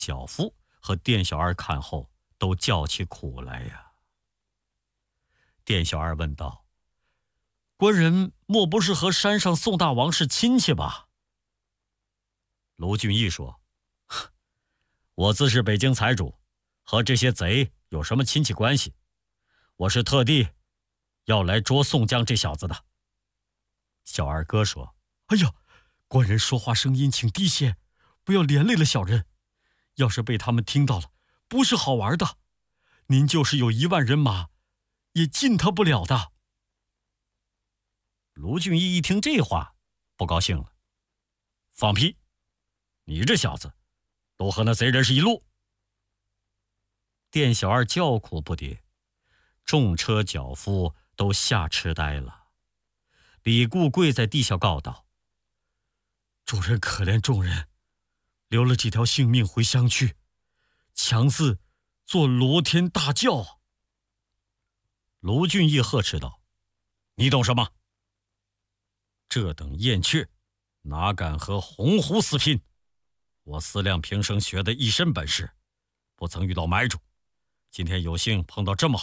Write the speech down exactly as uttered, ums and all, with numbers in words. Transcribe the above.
脚夫和店小二看后都叫起苦来呀。店小二问道：“官人莫不是和山上宋大王是亲戚吧？”卢俊义说：“我自是北京财主，和这些贼有什么亲戚关系？我是特地要来捉宋江这小子的。”小二哥说：“哎呀，官人说话声音请低些，不要连累了小人。要是被他们听到了，不是好玩的。您就是有一万人马，也进他不了的。”卢俊义一听这话，不高兴了：“放屁！你这小子，都和那贼人是一路。”店小二叫苦不迭，众车脚夫都吓痴呆了。李固跪在地下告道：“主人可怜众人，留了几条性命回乡去，强自做罗天大轿。”卢俊义呵斥道：“你懂什么？这等燕雀，哪敢和鸿鹄死拼？我思亮平生学的一身本事，不曾遇到买主，今天有幸碰到这么好